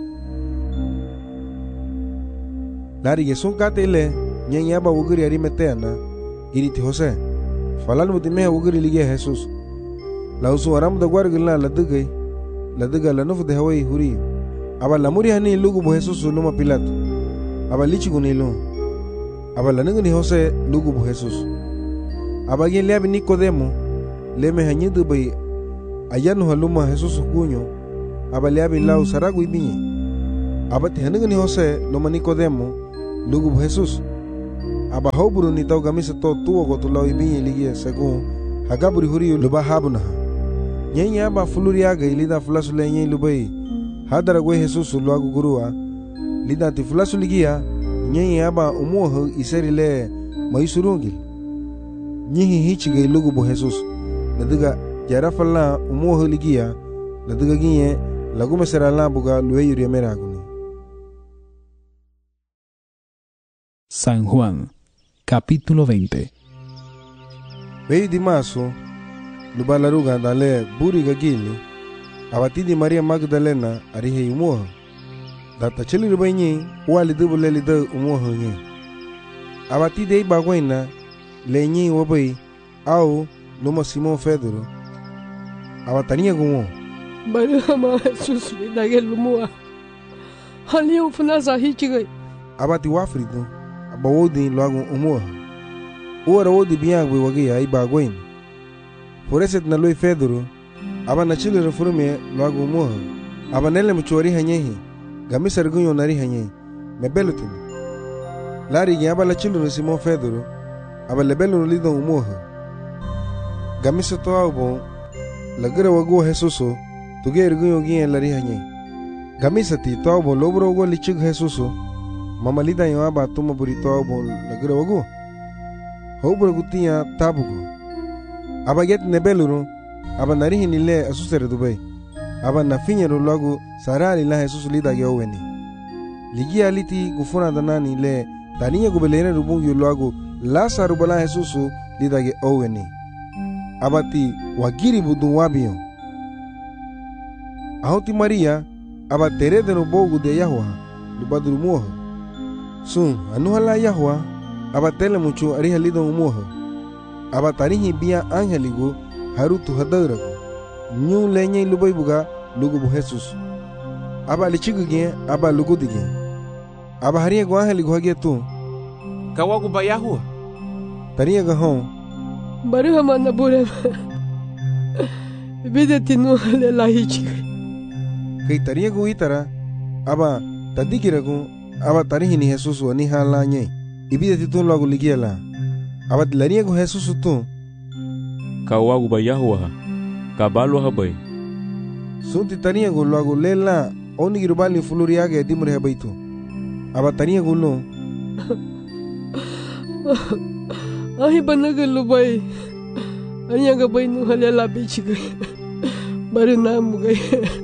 lari gesun kate ile nyanya ba uguri ari meteana iriti Jose falal mutime uguri ligia Jesus la usu aram da gwargila la duga la nufu de hawai huri aba la muri hani lugu bo Jesus luma Pilato aba lichi gunilo aba la ningni Jose lugu bo Jesus aba gen lebi Nicodemo leme hanyidu bai ayanu haluma Jesus kunyo aba lebi lau saragu ibinye Abati hanigani José loma Nicodemo lugu bu Jesus. Aba hoburu ni tau gamisa to tuo ko tulau ibinyi ligia según hagaburi huriyu luba habunaha. Nyenye aba fuluriaga ilida fulasu le nyenye lubai hadara gwe Jesus luagu gurua lida ti fulasu ligia nyenye aba umuho iseri le maisurungil. Nyihi hichige lugu bu Jesus nadiga jarafala umuho ligia nadiga ginye lagume serala buga lueyuri meraguni. San Juan, capítulo 20. Vei di maso, lubalaruga dale buri gagili, abati di Maria Magdalena arihe umuha. Data chili rubanyi, wali dubu leli da umuha nyi. Abati de bagwaina, le nyi wabai, au numa Simon Pedro. Abatania gumo. Bari hama Jesus li dagel umuha. Hali ufuna hichigai. Abati wafrido. Bawodi logo umuha. Ora wodi biangwe wagi ai bagwain. Foreset na loi Pedro. Aba na chile reforme logo umuha. Aba nele mchori hanyehi. Gamisa rgunyo nari hanyehi. Mebelutin. Lari gi aba la chile Simon Pedro. Aba lebelu lido umuha. Gamisa to abo lagre wago Jesuso. Tuge rgunyo gi lari hanyehi. Gamisa ti to abo lobro wago lichig Jesuso. Mamalida yung aba tuma burito abo lagira wago. Hobro gutia tabugo. Aba get nebeluro. Aba narihi nile asusere Dubai. Aba nafinyero lagu sarali la Jesus lida geoweni. Ligia liti gufuna danani le taniya gubelere rubungi lagu la sarubala Jesus lida geoweni. Aba ti wagiri budun wabiyo. Ahoti Maria aba tere de no bogu de Yahwa lubadru moho. Sun anuhala Yahwa aba tele mucho ariha lido umuha. Aba tarihi bia angeligo harutu hadarago. Nyu lenye lubai buga lugu bu Jesus. Aba lichigu gen aba lugu dige. Aba haria go angeligo hage tu. Kawagu ba Yahwa. Tariya ga hon. Bari hama na bure. Bide tinu hale la hichigu. Kay tariya go itara aba tadikirago. Aba tarihi ni Jesus wa ni hala nye. Ibida titun lagu ligia la. Aba tilania ko Jesus tu. Kawagu ba Yahwa. Kabalo habai. Sunti tania go lagu lela. Oni girubali fuluriage dimure habai tu. Aba tania go lo. Ahi banaga lubai. Anya ga bai nu halela bichi ga. Bari namu ga.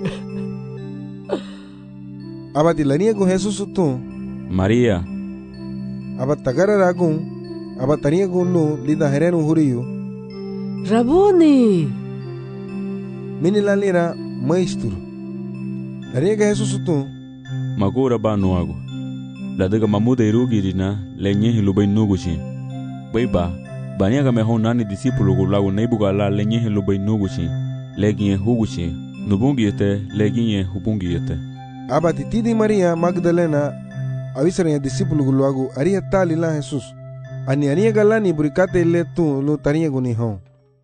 Aba tilania ko Jesus tu. Maria. Aba tagara ragun. Aba tania ko lo lida herenu huriyo. Rabuni. Mini la lira maestro. Ariega Jesus tu. Magura ba nuago. La daga mamuda irugirina lenye hilubai nugushi. Baiba. Baniaga mehon nani discípulo go lago neibuga la lenye hilubai nugushi. Leginye hugushi. Nubungiyete leginye hubungiyete. Aba titidi Maria Magdalena avisara ya discípulo go lago aria tali la Jesus. Ani ariega lani burikate le tu lo tania go ni hon.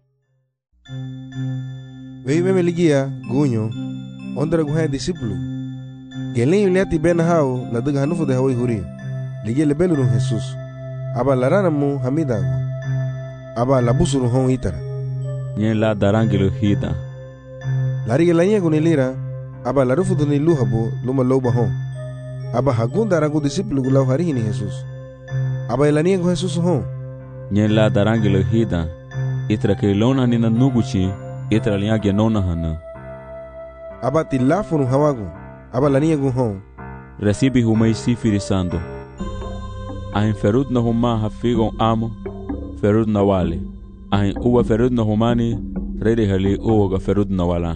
Vei me ligia gunyo ondra guha discípulo. Gelen yuliati ben hao la daga hanufu de hawai huri. Ligia le belu Jesus. Aba larana mu hamidago. Aba labusuru hon itara. Nye la darangilo hida. Lariga lanya gunilira. Aba larufu duni luhabo luma loba hon. Aba hagunda rangu discípulo gulau harihi ni Jesus. Aba elania go Jesus hon. Nye la darangilo hida. Itra ke lona nina nuguchi. Itra liagia nona hana. Aba tilafunu hawagu. Aba lania go hon. Recibi humei sifiri sando. Ahin ferud na huma hafigon amo. Ferud na wale. Ahin uwa ferud na humani. Redi hali uwa ferud na wala.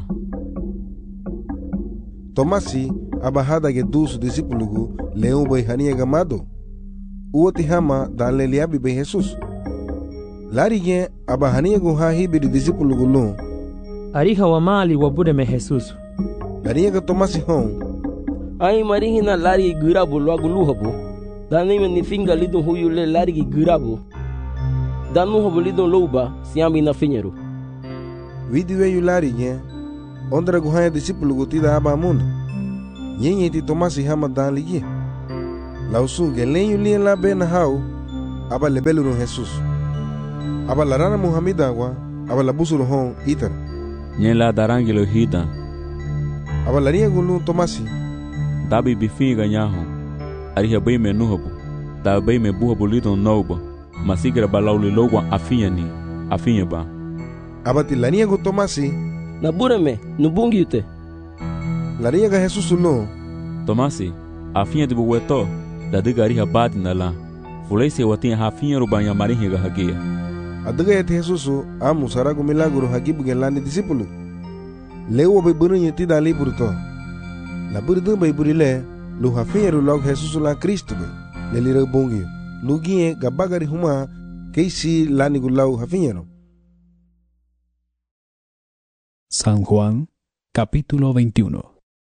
Tomasi aba hada ge dusu discípulo leon bai hania gamado. Uwa tihama dale liabi bai Jesus. Lari gen aba hania go ha hibiri discípulo lo. Ariha wa mali wa bude me Jesus. Lari ga Tomasi hon. Ai marihi na lari gurabo logo luhabo. Dani me ni finga lidon huyu le lari gurabo. Danu hobo lidon louba siambi na finheiro. Vidi we yu lari gen. Ondra go ha discípulo go tida aba mun. Nyenye ti Tomasi hama dan ligi. Lausu gelenyu lien la ben hau aba lebeluru Jesus. Aba larana Muhammeda wa aba labusuru hon itar. Nyen la darangilo hida. Aba laria gulu Tomasi. Dabi bifinga nyaho. Ariha bay me nuhabu. Da bay me buhabu lidon noba. Masigira balauli logwa afinya ba. Aba ti lania gu Tomasi. Na bureme nubungi ute. Laria ga Jesus no. Tomasi, afinya dibu weto. Da diga ariha badi na la. Fulai se watinha afinya rubanya marihi ga hagia. Adaga yet Jesus amu saragu milagro hagibu gelani disipulu. Lewo bay bunyi ti dali burto. La burdu bay burile lu hafinya ru log Jesus la Kristo bay. Lelira bongi. Lugie gabagari huma keisi lani gulau hafinya no. San Juan, capítulo 21.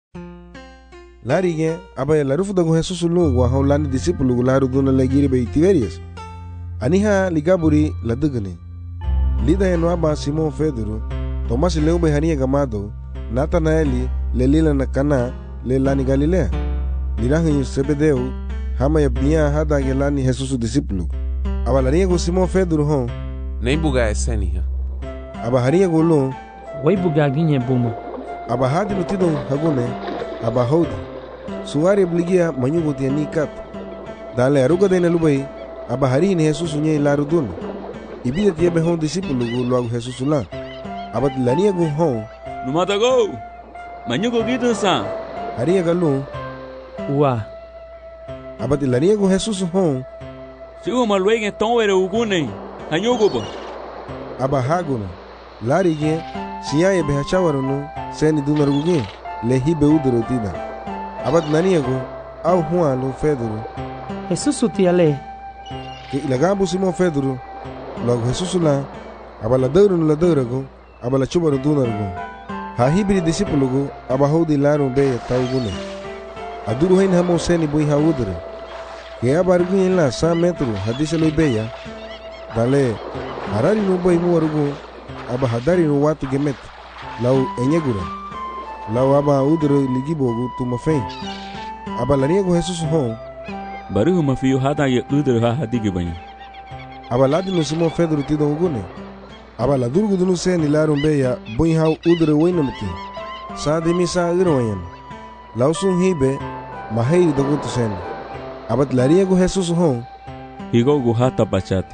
Larige abaya larufu dagu Jesus lu wa haulani disipulu gularu duna legiri bay Tiberias. Aniha ligaburi ladugani. Lida eno aba Simon Pedro, Tomas leu bay hania gamado, Natanaeli lelila na Kana le lani Galilea. Lirahin Sebedeu hama ya bia hada gelani Jesus disipulu. Aba laria go Simon Pedro hon. Neibuga eseniha. Aba haria go lo. Waibuga ginye bumo. Aba hadi lutido hagune. Aba hodi. Suari obligia manyugo tiani kat. Dale aruga dena lubai. Aba hari ni Jesus nye larudun. Ibida tiebe hon disipulu go luagu Jesus la. Aba tilania go hon. Numata go. Manyugo gitu sa. Haria galu. Wa. Aba tilania go Jesus hon. Sigo malwege tonwere ugune. Hanyugo ba. Aba haguna. Lari ge siya be hachawarunu seni dunaruge le hibe udro tida. Aba tilania go au Juan lo Pedro. Jesus utiale. Que ilagambu Simon Pedro. Logo Jesus la. Aba la dura go. Aba la chubaru dunarugo. Ha hibri disipulu go. Aba hodi laru be taugune. Aduru hain hamo seni bui ha udre. Que abargu in la 100 metros hadise lo beya. Dale harari no boy mu warugo. Aba hadari no watu gemet. Lau enyegura. Lau aba udre ligibogu tumafen. Aba laniego Jesus hon. Baruhu mafiyo hada ye udre ha hadigi banya. Aba ladi no Simon Pedro tido ugune. Aba la durgu dunu seni larum beya bui ha udre wainamti. Sa de misa irwayan. Lau sun hibe mahei dagutu seni. Abat lariego Jesus hon. Higo gu hata bachati.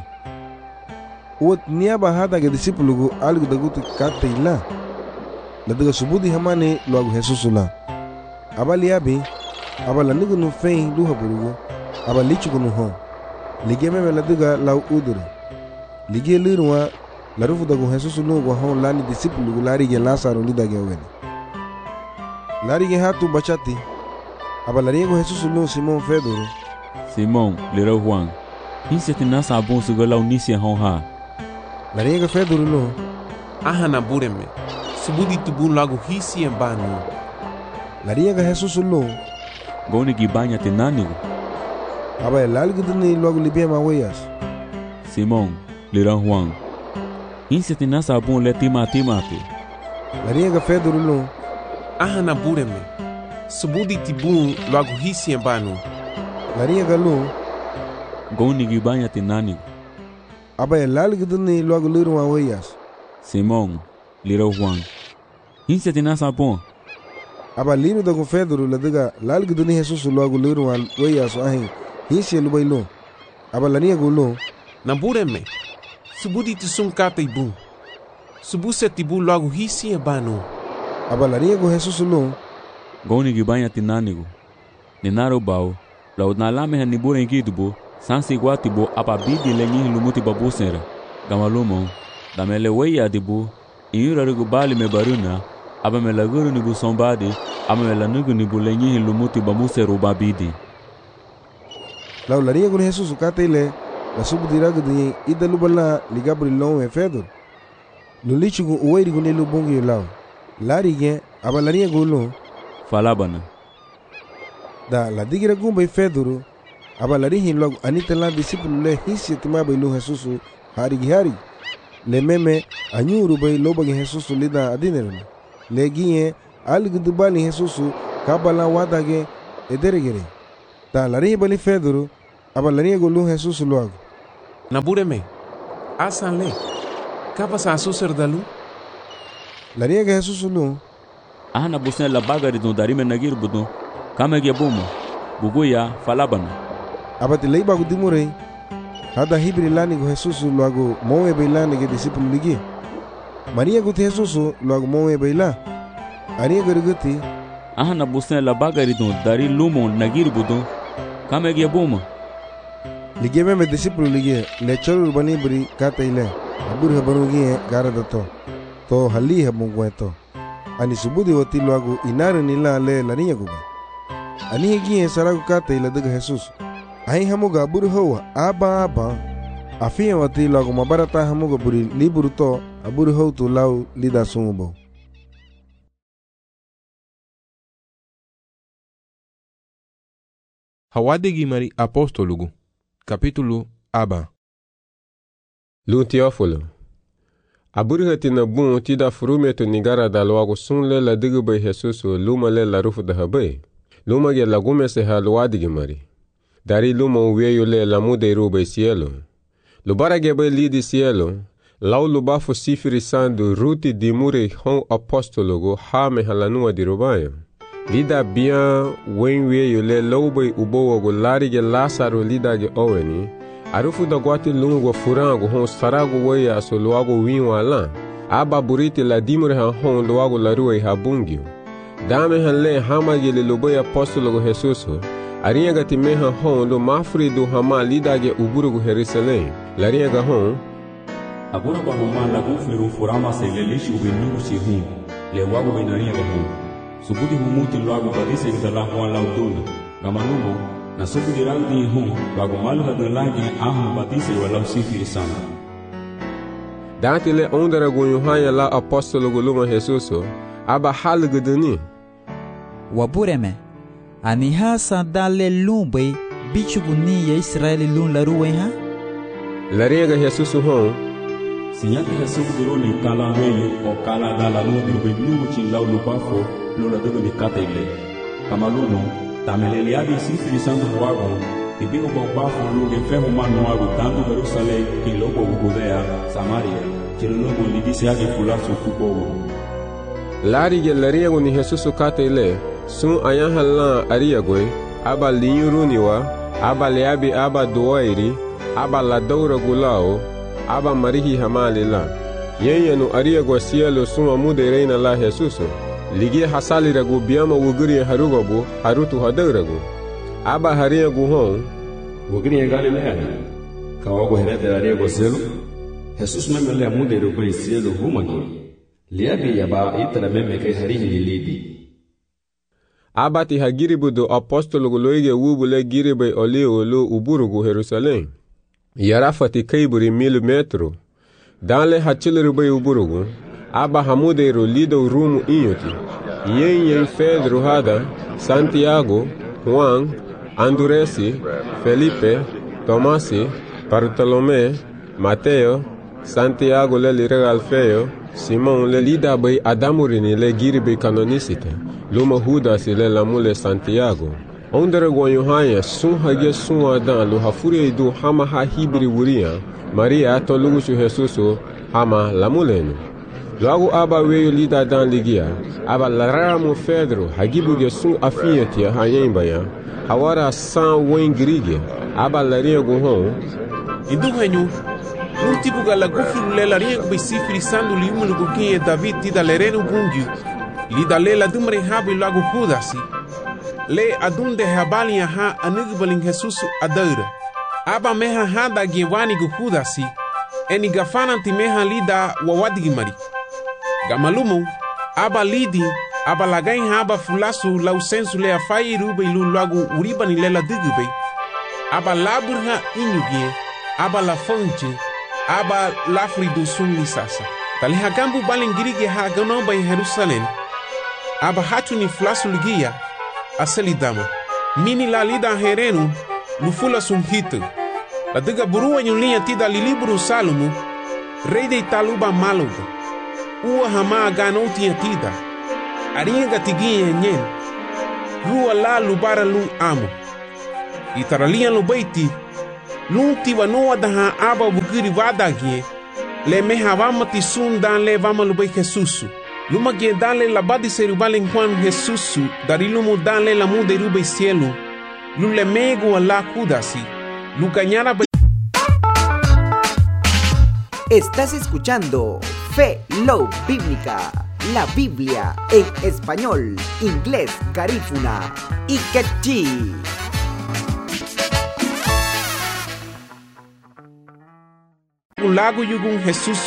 Uot niaba hada ge disipulu gu algu dagutu kata ila. Ladaga subudi hamane luagu Jesus la. Aba liabi. Aba lanigu nu fein luha burugu. Aba lichugu nu hon. Ligeme me ladaga lau udure. Ligie lirwa larufu dagu Jesus lu gu hon lani disipulu gu lari ge Lazaro lidage weni. Lari ge hatu bachati. Aba lariego Jesus lu Simon Pedro. Simon, lera Juan. Hise tinasa abun sugala unisia hon ha. Lariega Pedro lo. Aha na bureme. Subudi tubun lagu hisi embanu. Lariega Jesus lo. Goni gibanya tinanigo. Aba elalgudni logo libia maweyas. Simon, lera Juan. Hise tinasa abun le timati. Lariega Pedro lo. Aha na bureme. Subudi tibun lagu hisi embanu. Lariega lo. Goni gibanya tinanigo. Aba elalgudni logo liru maweyas. Simon, lera Juan. Hise tinasa abun. Aba liru dago Pedro ladaga lalgudni Jesus logo liru maweyas ahin. Hise lubai lo. Aba lariega lo. Na bureme. Subudi tisum kata ibu. Subuse tibu logo hisi embanu. Aba lariega Jesus lo. Goni gibanya tinanigo. Ninaro bao. La udnalame hanibure inkidubo. Sansi guatibo apabidi lenyi lumuti babusera. Gamalumo. Damele weya dibu. Inyura rigubali me baruna. Aba me laguru nibu sombadi. Aba me lanugu nibu lenyi lumuti bamuseru babidi. La lariego Jesus ukate ile. La subudiraga de ida lubala ligabri long e Pedro. Lulichugu uwairigu nilu bungi lao. Larige aba lariego lo. Falabana. Da la digira gumba Pedro. Aba larihin logo anita la disipulu le hisi tima bay lo Jesus hari. Le meme anyuru bay lo bagi Jesus lida adinerna. Le gie algu dubali Jesus kabala wadage ederegere. Ta larinha bali Pedro, aba larinha golu Jesus logo. Nabureme, asan le. Kapa sa suser dalu? Larinha Jesus lu. Ahna busne la bagari do darime nagir budo. Kama ge bomo. Buguya falabana. Aba te leiba gu dimurei. Hada hibri lani gu Jesus logo moe beilani ge discípulo ligi. Maria gu Jesus logo moe beila. Aria garguti. Ahna busne la bagari do dari lumo nagir budo. Kama ge bomo. Ligi me discípulo ligi le choro bani bri kata ile. Abur habarugi gara dato. To hali habungweto. Ani subudi wati logo inare nila le larinha guba. Ani hegi saragu kata ile daga Jesus. Ai hamuga abur hawa aba. Afia wati logo mabarata hamuga buri liburu to abur hau tu lau lida sumubo. Hawadegi mari apóstolugo. Capítulo aba. Lu Teófilo. Aburhati na bun tida furumeto nigara da logo sunle la digbe Jesus luma le la rufu da habe. Luma ge la gume se halwadigi mari. Dari luma uveyo le la mude rube cielo. Lubara ge be lidi cielo. Lau lubafo sifiri sandu ruti di mure hon apóstologo ha me halanua di rubayo. Lida bien wenweyo le loube ubowo go larige Lázaro lida ge oweni. Arufu da guati lungo furango hon sarago weya so luago winwa lan. Aba buriti la dimure han hon luago la rue habungio. Dame han le hama ge le lobe apostolo Jesus. Arinha gati me han hon lo mafri do hama lida ge uburu go Jerusalém. Larinha ga hon. Agora ba homa la gufiru furama se le lishi ubinu si hun. Le wago binarinha ga hon. Subudi humuti luago badise ge la hon la uduna. Gamanumo na subudi raldi hon wago malu hadu lagi ahu badise wala sifiri sana. Dante le ondara go Yohana la apostolo go luma Jesus. Aba halguduni. Wabureme. Ani hasa dale lumbe bichu guni ya Israeli lun la ruwe ha? Larinha ga Jesus hon. Sinyaki Jesus diro ni kala weyo o kala dala no dirbe bilu chin lau lupafo lo la debe kata ile. Kamaluno tamelele abi sifiri santo wago ibigo bafo lo ge fe humano wago tanto Jerusalém que logo Judea Samaria chelo no lidi yake fula su kubo. Lari ge larinha go ni Jesus kata ile sun ayan halan ariya goy aba linyuruniwa aba leabi aba doairi aba la daura gulao aba marihi hamalila yenyenu ariya go cielo sun amude reina la Jesus ligi hasali ragu biama wuguri harugobu harutu hadaragu aba hariya go hon wuguri Galilea kawago herete ariya go cielo Jesus memele amude rubai cielo humagi leabi yaba itara meme kai harihi lilidi Abati hagiribu do apostolo goloige wubule giribe olio lo uburugu Jerusalém. Yarafati kaiburi 1000 metro. Danle hachilirube uburugu. Aba hamudeiro lido rumo inyoti. Yen Pedro hada, Santiago, Juan, Anduresi, Felipe, Tomasi, Bartolomé, Mateo, Santiago le lire Alfeo, Simon le lida bay adamurini le giribe canonicite. Luma Judas le lamule Santiago. Ondere go Yohana sun hage sun adan lo hafuri do hama ha hibri wuria. Maria to lugu Jesus hama lamulenu. Logo aba weyo lida dan ligia. Aba laramo Pedro hagibu ge sun afiyetia hayembaya. Hawara san wengrige. Aba laria go hon. Indu henyu. Un tipo gala gufiru le laria go sifiri sandu limu go kinye David tida lerenu bungiu. Lida le la dumre habi lago Judasi. Le adunde habali ha anigbaling Jesus adaira. Aba meha hada gewani go Judasi. Eni gafana timeha lida wawadigi mari. Gamalumo aba lidi aba lagain haba fulasu lau sensu le afai rube ilu lago uribani le la digube. Aba laburha inyugie. Aba la fonche. Aba lafridu sunli sasa. Tali hagambu balingirige ha ganomba in Jerusalem. Aba hatu ni flasu ligia aselidama mini la lida herenu lufula sumhito la diga burua nyulia tida liliburu Salomo rei de taluba maluga ua hama ganoti tida aringa tigia nyen rua la lubara lung amo. Itaralian lubaiti, lung tiwa noa daha aba bugiri wadagie, le meha vama tisun dan le vama lubai Jesusu. Luma gie dan le labadi serubalen Juan Jesusu, dari lumu dan le lamu de rubai cielo, lule mego ala kudasi, lucañara. Estás escuchando Fe Love Bíblica, la Biblia en español, inglés, garífuna y quechí. Un lago yugun Jesús